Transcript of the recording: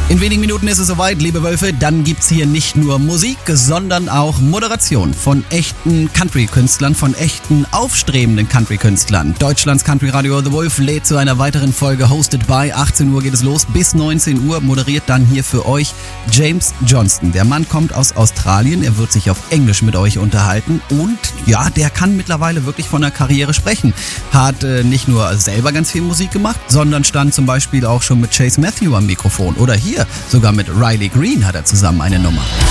In wenigen Minuten ist es soweit, liebe Wölfe. Dann gibt's hier nicht nur Musik, sondern auch Moderation von echten Country-Künstlern, von echten aufstrebenden Country-Künstlern. Deutschlands Country-Radio The Wolf lädt zu einer weiteren Folge Hosted by. 18 Uhr geht es los, bis 19 Uhr moderiert dann hier für euch James Johnston. Der Mann kommt aus Australien, er wird sich auf Englisch mit euch unterhalten und ja, der kann mittlerweile wirklich von einer Karriere sprechen. Hat nicht nur selber ganz viel Musik gemacht, sondern stand zum Beispiel auch schon mit Chase Matthew am Mikrofon oder hier sogar mit Riley Green hat er zusammen eine Nummer.